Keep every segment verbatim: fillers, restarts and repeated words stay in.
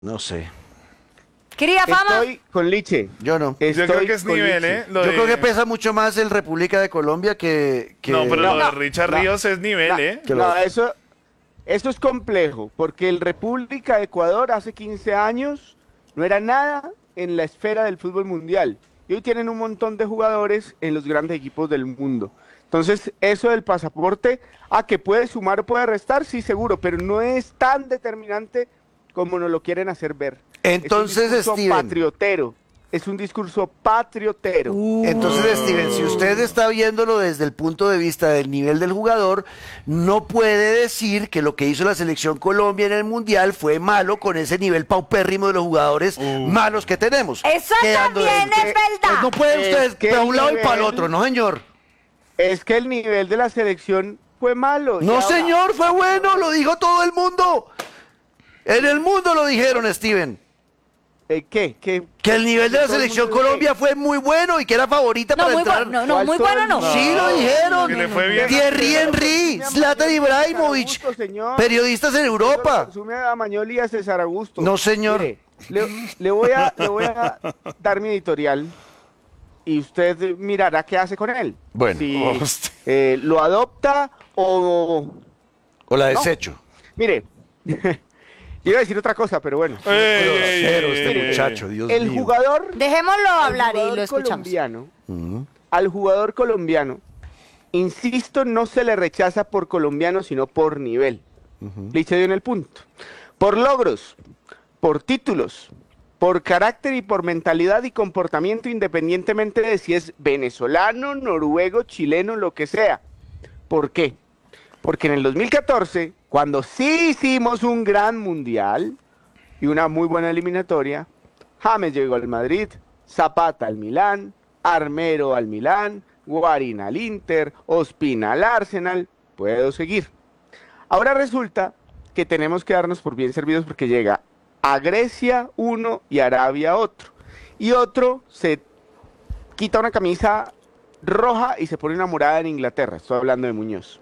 No sé. ¿Quería fama? Estoy con Liche. Yo no. Estoy Yo creo que es con nivel, Liche. ¿eh? Lo Yo de- creo que pesa mucho más el República de Colombia que... que- No, pero No, lo de no, Richard no, Ríos es nivel, No, ¿eh? Que no, lo- eso, eso es complejo, porque el República de Ecuador hace quince años no era nada en la esfera del fútbol mundial. Y hoy tienen un montón de jugadores en los grandes equipos del mundo. Entonces, eso del pasaporte, a que puede sumar o puede restar, sí, seguro, pero no es tan determinante como nos lo quieren hacer ver. Entonces, es un discurso Steven. patriotero. Es un discurso patriotero. Entonces, Steven, si usted está viéndolo desde el punto de vista del nivel del jugador, no puede decir que lo que hizo la selección Colombia en el Mundial fue malo con ese nivel paupérrimo de los jugadores malos que tenemos. Eso Quedando también de- es que- verdad. pues no puede Es usted que para el un lado y para el nivel- otro, no señor. Es que el nivel de la selección fue malo. No Ya- señor, fue bueno, lo dijo todo el mundo. En el mundo lo dijeron, Steven. Eh, ¿Qué? ¿Qué? Que el nivel de la Todo el selección mundo dice- Colombia fue muy bueno y que era favorita No, para muy entrar. bueno, no, no, ¿Cuál muy todo bueno el no. mundo? Sí, lo dijeron. Que le fue bien. Thierry Henry, Zlatan Ibrahimovic, Augusto, señor. periodistas en Europa. Sume a Mañoli y a César Augusto. No, señor. Mire, le, le voy a, le voy a dar mi editorial y usted mirará qué hace con él. Bueno. Si Hostia. eh, lo adopta o... O la No. desecho. Mire, iba a decir otra cosa, pero bueno. Ey, ey, Grosero ey, este ey, ey. muchacho, Dios El mío. jugador... Dejémoslo al hablar y jugador lo escuchamos. colombiano, Ujú. al jugador colombiano, insisto, no se le rechaza por colombiano, sino por nivel. Liche dio en el punto. Por logros, por títulos, por carácter y por mentalidad y comportamiento, independientemente de si es venezolano, noruego, chileno, lo que sea. ¿Por qué? Porque en el dos mil catorce, cuando sí hicimos un gran mundial y una muy buena eliminatoria, James llegó al Madrid, Zapata al Milán, Armero al Milán, Guarín al Inter, Ospina al Arsenal, puedo seguir. Ahora resulta que tenemos que darnos por bien servidos porque llega a Grecia uno y a Arabia otro. Y otro se quita una camisa roja y se pone una morada en Inglaterra. Estoy hablando de Muñoz.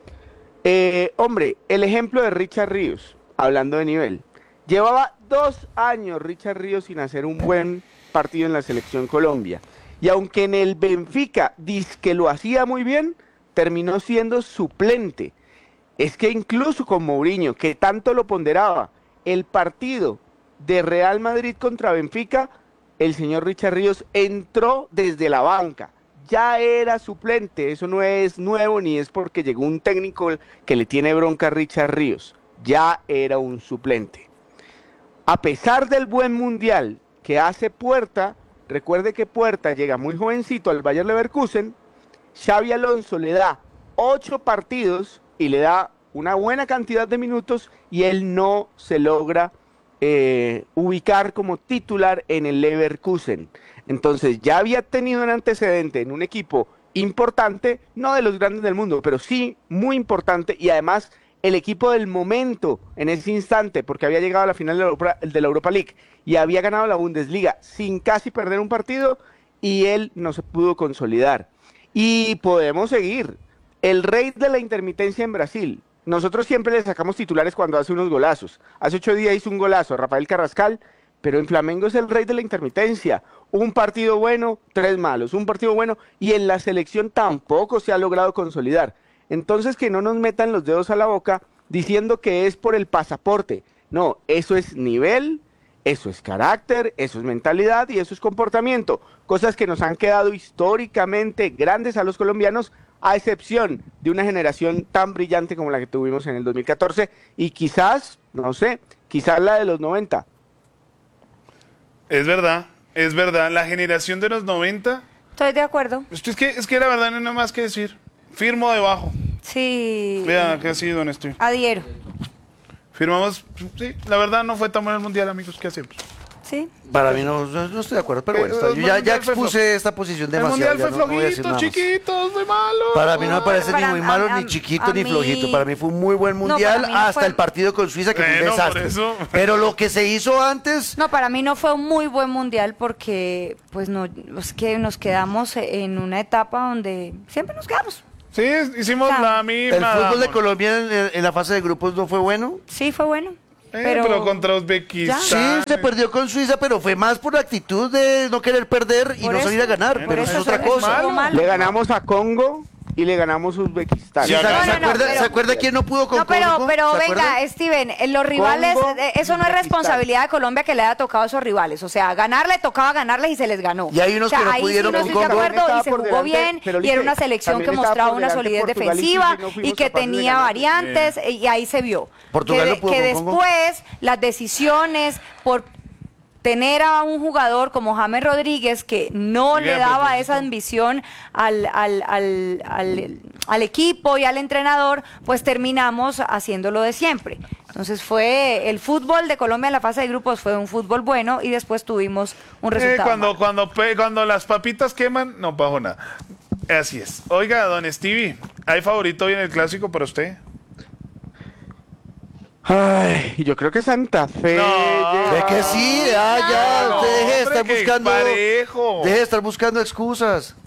Eh, hombre, el ejemplo de Richard Ríos, hablando de nivel. Llevaba dos años Richard Ríos sin hacer un buen partido en la selección Colombia. Y aunque en el Benfica dizque lo hacía muy bien, terminó siendo suplente. Es que incluso con Mourinho, que tanto lo ponderaba, el partido de Real Madrid contra Benfica, el señor Richard Ríos entró desde la banca. Ya era suplente, eso no es nuevo ni es porque llegó un técnico que le tiene bronca a Richard Ríos. Ya era un suplente. A pesar del buen mundial que hace Puerta, recuerde que Puerta llega muy jovencito al Bayer Leverkusen, Xavi Alonso le da ocho partidos y le da una buena cantidad de minutos y él no se logra eh, ubicar como titular en el Leverkusen. Entonces ya había tenido un antecedente en un equipo importante, no de los grandes del mundo, pero sí muy importante y además el equipo del momento en ese instante, porque había llegado a la final de la Europa, de la Europa League y había ganado la Bundesliga sin casi perder un partido y él no se pudo consolidar. Y podemos seguir. El rey de la intermitencia en Brasil. Nosotros siempre le sacamos titulares cuando hace unos golazos. Hace ocho días hizo un golazo, Rafael Carrascal, pero en Flamengo es el rey de la intermitencia. Un partido bueno, tres malos. Un partido bueno y en la selección tampoco se ha logrado consolidar. Entonces que no nos metan los dedos a la boca diciendo que es por el pasaporte. No, eso es nivel, eso es carácter, eso es mentalidad y eso es comportamiento. Cosas que nos han quedado históricamente grandes a los colombianos, a excepción de una generación tan brillante como la que tuvimos en el dos mil catorce y quizás, no sé, quizás la de los noventa. Es verdad, es verdad. La generación de los noventa, Estoy de acuerdo. es que, es que la verdad no hay nada más que decir. Firmo debajo. Sí. Vea que así, don estoy. Adhiero. Firmamos, sí, la verdad no fue tan bueno el mundial, amigos, ¿qué hacemos? Sí. Para mí no, no, no estoy de acuerdo, pero bueno, Eh, está- el yo ya, ya Mundial fue expuse esta posición El demasiado. mundial ya fue no- no voy a decir flojito, nada más. chiquito, fue malo. Para mí no me parece Para- ni muy a- malo, a- ni chiquito, a ni mí- flojito. Para mí fue un muy buen No, mundial para mí no hasta fue- el partido con Suiza, que fue un Bueno, por desastre. eso. Pero lo que se hizo antes, No, para mí no fue un muy buen mundial porque pues no, es que nos quedamos en una etapa donde siempre nos quedamos. Sí, hicimos O sea, la misma. el fútbol de amor. Colombia en, en la fase de grupos no fue bueno. Sí, fue bueno. Eh, pero, Pero- contra Uzbekistán. Sí, se perdió con Suiza, pero fue más por la actitud de no querer perder y Por no eso, salir a ganar. por Pero eso eso es otra eso cosa. estuvo malo. Le ganamos a Congo y le ganamos a Uzbekistán. Sí, Ya ¿se, ganó. se No, no, no, acuerda, pero- ¿Se acuerda quién no pudo con No, pero, Congo? pero ¿Se venga, acuerda? Steven, eh, los rivales, Congo, eh, eso no es Uzbekistán. responsabilidad de Colombia que le haya tocado a esos rivales. O sea, ganarle tocaba ganarles y se les ganó. Y hay unos O sea, que no ahí pudieron sí no con estoy de Congo. acuerdo Estaba y se por jugó delante, bien pero y era dice, una selección que también estaba mostraba por una delante solidez Portugal y defensiva Chile, no fuimos y que capaces de tenía ganar. variantes eh, y ahí se vio. Portugal que no de- pudo que con Congo. después las decisiones por tener a un jugador como James Rodríguez que no Sigue le a daba propósito. esa ambición al, al, al, al, al equipo y al entrenador, pues terminamos haciéndolo de siempre. Entonces fue el fútbol de Colombia en la fase de grupos fue un fútbol bueno y después tuvimos un Eh, resultado cuando, malo. cuando, pe- cuando las papitas queman, no pasó nada. Así es. Oiga, don Stevie, ¿hay favorito hoy en el clásico para usted? Ay, yo creo que Santa Fe. No. llega- Ve que sí, ya, ya, No, usted deje de hombre, estar que buscando, parejo. deje de estar buscando excusas.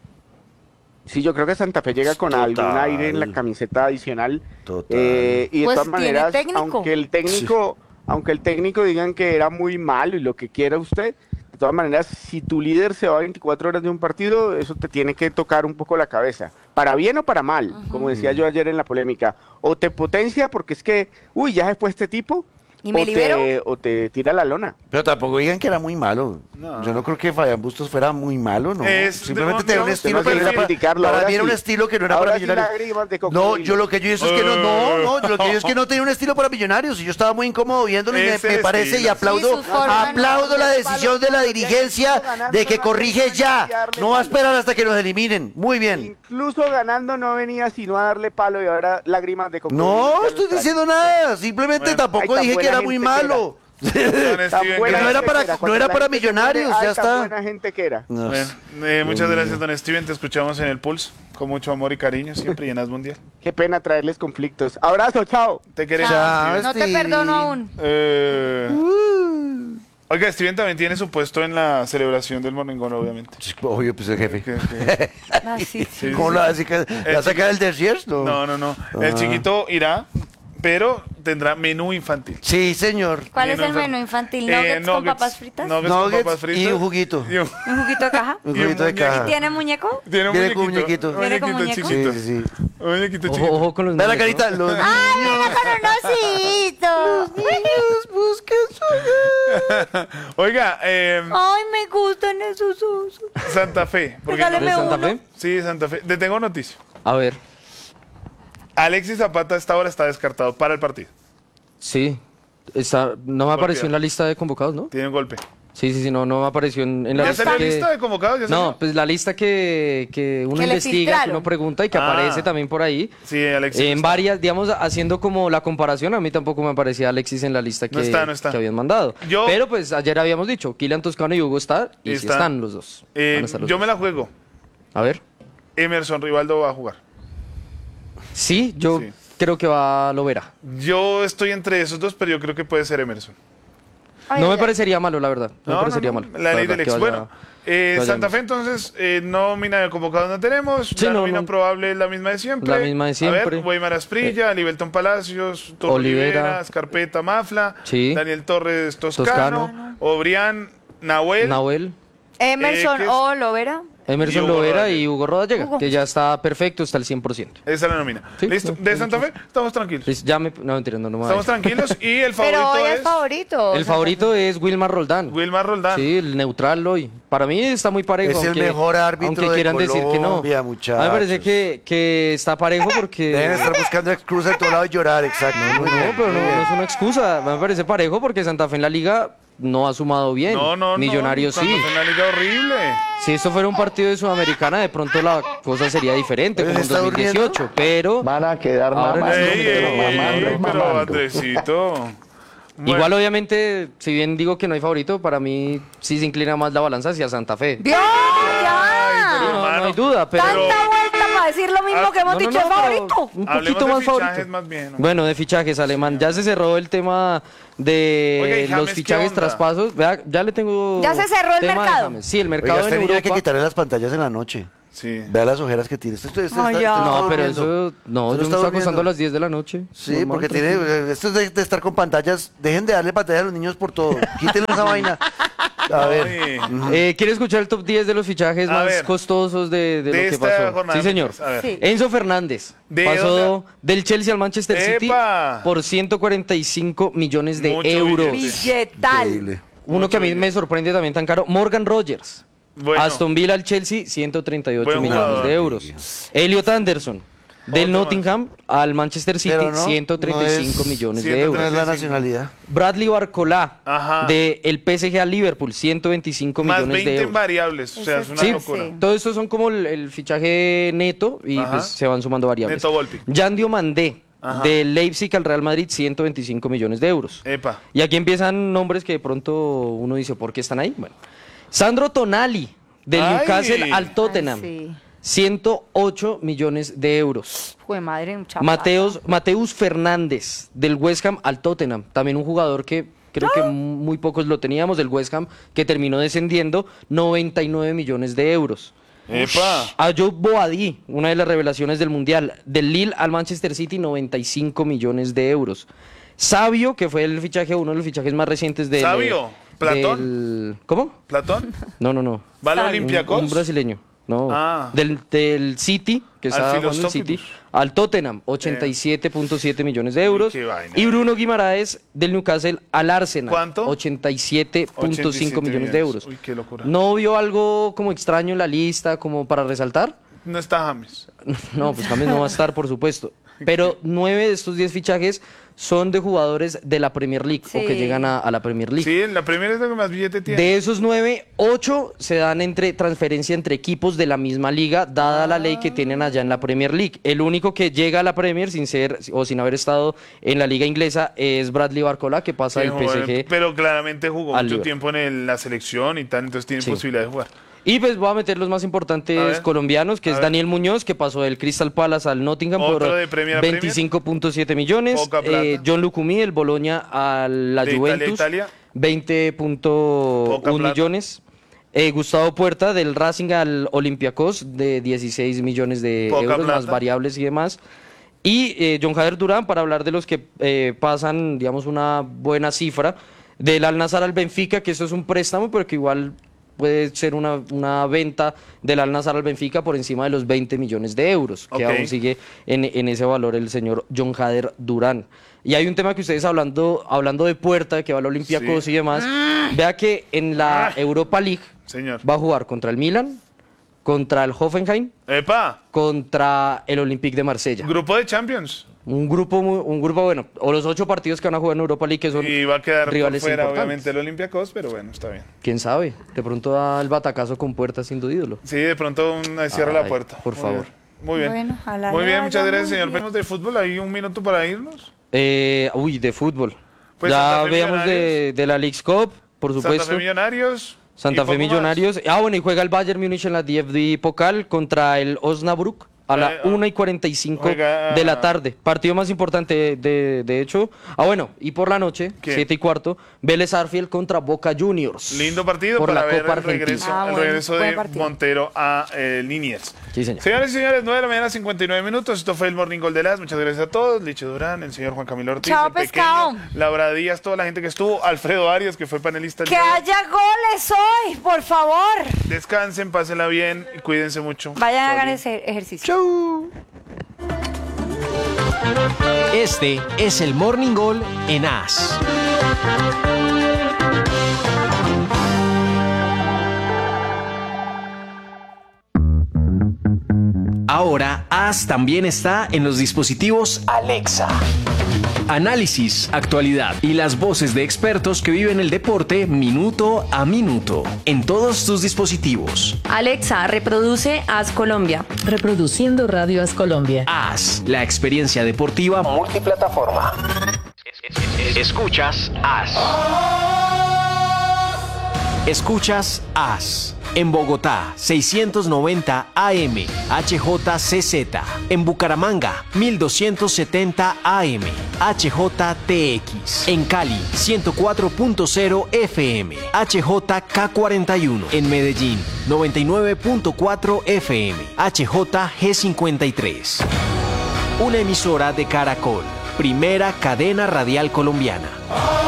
Sí, yo creo que Santa Fe llega con Total. algún aire en la camiseta adicional. Total. Eh, y de Pues todas tiene maneras, técnico. aunque el técnico, aunque el técnico digan que era muy malo y lo que quiera usted, de todas maneras, si tu líder se va a veinticuatro horas de un partido, eso te tiene que tocar un poco la cabeza. Para bien o para mal, como decía yo ayer en la polémica. O te potencia porque es que, uy, ya se fue este tipo. ¿Y me o libero? Te, o te tira la lona. Pero tampoco digan que era muy malo. No. Yo no creo que Fabián Bustos fuera muy malo, ¿no? Es- Simplemente no, tenía un no, estilo usted que no no era quiere para, criticarlo, para ahora mí era un sí. estilo que no era Ahora para sí millonarios. lágrimas de No, cocodrilo. yo lo que yo digo es que no, no, no, yo lo que digo es que no tenía un estilo para millonarios y yo estaba muy incómodo viéndolo y me, Ese me parece y estilo. aplaudo, Sí, su forma, aplaudo no, la no, decisión de la dirigencia de que corrige ya, no va a esperar hasta que nos eliminen. Muy bien. Incluso ganando no venía sino a darle palo y ahora lágrimas de cocodrilo. No Ya lo estoy extraño. diciendo nada, simplemente Bueno, tampoco ay, tan dije que buena era muy gente que malo. Don Tan Steven, buena Que no era gente para- era. no Cuando era la para gente se millonarios, muere, ya ay, tan está. buena gente que era. No. Bueno, eh, muchas gracias, don Steven. Te escuchamos en el Pulse con mucho amor y cariño siempre y en As Mundial. Qué pena traerles conflictos. Abrazo, chao. Te queremos. Chao. Steven. No te Sí. perdono aún. Eh, Uh. Oiga, Steven también tiene su puesto en la celebración del Morningón, obviamente. Obvio, pues el jefe. Que- que- Ah, sí. sí, ¿Cómo sí. la va a sacar? ¿La va a sacar del desierto? No, no, no. El Ah. chiquito irá, pero tendrá menú infantil. Sí, señor. ¿Cuál es Menú el infantil. menú infantil? Eh, ¿Nuggets con papas fritas? Nuggets con Nuggets papas fritas. y un juguito. Y un- ¿Un juguito de caja? Un Y un juguito de muñeco. caja. ¿Tiene muñeco? Tiene un Viene con un muñequito. muñequito. ¿Viene con muñequito muñeco? chiquito. Sí, sí, sí. Un muñequito Ojo, chiquito. ojo con los Ve la niños, carita. ¿no? Los ¡Ay, niños. viene con un osito! Niños, busquen su Oiga, eh, ¡Ay, me gustan esos osos! Santa Fe. porque Regáleme ¿De no- Santa uno. Fe? Sí, Santa Fe. Le tengo noticia. A ver, Alexis Zapata a esta hora está descartado para el partido. sí. Está, no me ¿Por apareció qué? en la lista de convocados, ¿no? Tiene un golpe. Sí, sí, sí, no, no me apareció en, en la ¿Ya lista. salió que- lista de convocados? ¿Ya No, salió? pues la lista que, que uno Que le investiga, que filtraron. uno pregunta y que Ah. aparece también por ahí. Sí, Alexis. En está. varias, digamos, haciendo como la comparación, a mí tampoco me aparecía Alexis en la lista que, No está, no está. que habían mandado. Yo- Pero pues ayer habíamos dicho, Kylian Toscano y Hugo está, y sí Está. están los dos. Eh, Van a estar los yo dos. me la juego. A ver. Emerson Rivaldo va a jugar. Sí, yo Sí. creo que va Lovera. Yo estoy entre esos dos, pero yo creo que puede ser Emerson. Ay, no ay, me ay. parecería malo, la verdad. No, me parecería no, malo. La ley verdad, del que ex. vaya- Bueno, eh, que vaya Santa Fe Emerson. entonces, eh, nómina de convocados no tenemos. Sí, la no, nómina no. probable es la misma de siempre. La misma de A siempre. ver, Weimar Asprilla, Libelton Palacios, Torre Olivera. Olivera, Escarpeta Mafla, Sí. Daniel Torres Toscano, Toscano. Obrián, Nahuel. Nahuel, Emerson Eh, ¿qué es? o Lovera. Emerson Y Hugo Lovera Rodallega. y Hugo Rodallega, Hugo. que ya está perfecto, está al cien por ciento. Esa es la nómina. Sí, Listo. sí, De sí, Santa sí. Fe, estamos tranquilos. Listo, ya me, no, mentira, no, no me va a Estamos decir. tranquilos y el favorito Pero hoy es es favorito. El favorito es Wilmar Roldán. Wilmar Roldán. Sí, el neutral hoy. Para mí está muy parejo. Es el aunque- mejor árbitro aunque de quieran decir que no. Colombia, A mí me parece muchachos. que, que está parejo Deben porque... estar buscando excusas de todo lado y llorar, exacto. Muy No, bien, pero muy no, bien. no es una excusa. Me parece parejo porque Santa Fe en la liga no ha sumado bien. No, no, no. Millonarios sí. Santa Fe en una liga horrible. Si esto fuera un partido de Sudamericana, de pronto la cosa sería diferente, ¿Pero como en se está dos mil dieciocho. Pero Van a quedar Ahora mamando, en Ey, este ey, pero ey, mamando, ey, pero mamando. Andresito. Bueno, igual, obviamente, si bien digo que no hay favorito, para mí sí se inclina más la balanza hacia Santa Fe. ¡Dios! ¡Ya! Sí, no, no hay duda, pero... Tanta vuelta para decir lo mismo Ah, que hemos No, no, dicho no, es pero favorito. Un hablemos poquito de más fichajes favorito. más bien. ¿no? Bueno, de fichajes, Alemán. Ya se cerró el tema de Oiga, ¿y James los qué fichajes onda? traspasos. Vea, ya le tengo. Ya se cerró el tema de mercado. James. Sí, el Oiga, mercado este en niño hay que Europa. quitarle las pantallas en la noche. Sí. Vea las ojeras que tiene. Esto, esto- esto Ay, está- ya. esto está No, pero durmiendo. eso. No, Usted yo me está estoy acostando durmiendo. a las diez de la noche. Sí, Normal, porque tranquilo. tiene, esto es de, de estar con pantallas. Dejen de darle pantalla a los niños por todo. Quítenle esa vaina. A ver. Oye, Eh, ¿Quiere escuchar el top diez de los fichajes A más ver. costosos de, de de lo que esta pasó? jornada. Sí, señor. A ver. Sí. Enzo Fernández ¿De pasó dónde? del Chelsea al Manchester City ¡Epa! por ciento cuarenta y cinco millones de Mucho euros. billete. Billetal. Increíble. Uno que a mí Mucho me sorprende también tan caro, Morgan Rogers. Bueno. Aston Villa al Chelsea, ciento treinta y ocho Buen millones jugador. de euros. Elliot Anderson, del Otro Nottingham al Manchester City, Pero no, ciento treinta y cinco no es- millones de ciento No euros. es la nacionalidad. Bradley Barcolá, Ajá. del P S G al Liverpool, ciento veinticinco Más millones veinte de en euros. variables. O sea, es una Sí, locura. sí. todo esto son como el, el fichaje neto y Ajá. pues se van sumando variables. Neto Volpi. Jan Diomandé, Ajá. del Leipzig al Real Madrid, ciento veinticinco millones de euros. Epa. Y aquí empiezan nombres que de pronto uno dice, ¿por qué están ahí? Bueno, Sandro Tonali, del Ay. Newcastle al Tottenham, Ay, sí. ciento ocho millones de euros. Jue madre, mucha Mateus, Mateus Fernández, del West Ham al Tottenham, también un jugador que creo que muy pocos lo teníamos, del West Ham, que terminó descendiendo, noventa y nueve millones de euros. Epa. Ayoub Boadi, una de las revelaciones del Mundial, del Lille al Manchester City, noventa y cinco millones de euros. Sabio, que fue el fichaje, uno de los fichajes más recientes del... Sabio, Platón. del- ¿Cómo? ¿Platón? No, no, no. ¿Va al Sabio. Olympiacos? Un, un brasileño. No. Ah. Del, del City, que Al está jugando el Filostópicos. City, al Tottenham, ochenta y siete punto siete millones de euros. qué vaina. Y Bruno Guimaraes, del Newcastle al Arsenal. ¿Cuánto? ochenta y siete punto cinco millones de euros. Uy, qué locura. ¿No vio algo como extraño en la lista, como para resaltar? No está James. No, pues James no va a estar, por supuesto. Pero nueve de estos diez fichajes son de jugadores de la Premier League o que Sí. llegan a, a la Premier League. Sí, en la primera es la que más billete tiene. De esos nueve, ocho se dan entre transferencia entre equipos de la misma liga, dada la ley que tienen allá en la Premier League. El único que llega a la Premier sin ser o sin haber estado en la liga inglesa es Bradley Barcola, que pasa Sí, del P S jugó- G. pero claramente jugó al mucho Liverpool. tiempo en el- la selección y tal, entonces tiene Sí. posibilidad de jugar. Y pues voy a meter los más A importantes ver. colombianos, que A es ver. Daniel Muñoz, que pasó del Crystal Palace al Nottingham Otro por de Premier a Premier. veinticinco punto siete millones. Poca plata. Eh, John Lucumí, el Boloña a la De Italia, Juventus, Italia. veinte punto Poca uno plata. millones. Eh, Gustavo Puerta del Racing al Olympiacos de dieciséis millones de Poca euros, más plata. variables y demás. Y eh, John Jader Durán, para hablar de los que eh, pasan, digamos, una buena cifra, del Al Nassr al Benfica, que eso es un préstamo, pero que igual puede ser una, una venta del Al Nassr al Benfica por encima de los veinte millones de euros, que Ok. aún sigue en, en ese valor el señor John Jader Durán. Y hay un tema que ustedes hablando, hablando de Puerta, que va al Olympiacos Sí. y demás, vea que en la Europa League Señor. va a jugar contra el Milan, contra el Hoffenheim, Epa, contra el Olympique de Marsella. grupo de Champions. Un grupo, muy- un grupo bueno, o los ocho partidos que van a jugar en Europa League, que son Y va a quedar por rivales fuera, importantes. obviamente, el Olympiacos, pero bueno, está bien. ¿Quién sabe? De pronto da el batacazo con Puerta siendo ídolo. Sí, de pronto un- cierra la Ay, puerta. por Muy favor. bien. Muy bien. Bueno, ojalá Muy le bien, vaya muchas gracias, muy señor. bien. Venimos de fútbol, hay un minuto para irnos. Eh, uy, de fútbol. Pues ya Santa Fe veamos de, Millonarios. de la Leagues Cup, por Santa supuesto. Fe Millonarios. Santa y Fe poco más. Millonarios. Ah, bueno, y juega el Bayern Múnich en la D F B Pokal contra el Osnabrück a la Eh, ah, una y cuarenta y cinco juega- de la tarde. Partido más importante de, de, de hecho. Ah, bueno, y por la noche, ¿Qué? siete y cuarto, Vélez Arfield contra Boca Juniors. Lindo partido por para la ver Copa el Argentina. regreso, Ah, el bueno, regreso buen de partido. Montero a eh, Liniers. Sí, señor. Señores y señores, nueve de la mañana, cincuenta y nueve minutos. Esto fue el Morning Gol de las. Muchas gracias a todos. Licho Durán, el señor Juan Camilo Ortiz, Chao, el pequeño, pescado. Laura Díaz, toda la gente que estuvo. Alfredo Arias, que fue panelista. el Que día de hoy. haya goles hoy, por favor. Descansen, pásenla bien y cuídense mucho. Vayan a Chao, hagan Lin. ese ejercicio. Chau. Este es el Morning Gol en A S. Ahora, A S también está en los dispositivos Alexa. Análisis, actualidad y las voces de expertos que viven el deporte minuto a minuto en todos tus dispositivos. Alexa, reproduce As Colombia. Reproduciendo Radio As Colombia. A S, la experiencia deportiva multiplataforma. Escuchas A S. Escuchas As. En Bogotá, seiscientos noventa A M, H J C Z. En Bucaramanga, mil doscientos setenta A M, H J T X. En Cali, ciento cuatro punto cero F M, H J K cuarenta y uno. En Medellín, noventa y nueve punto cuatro F M, H J G cincuenta y tres. Una emisora de Caracol, primera cadena radial colombiana.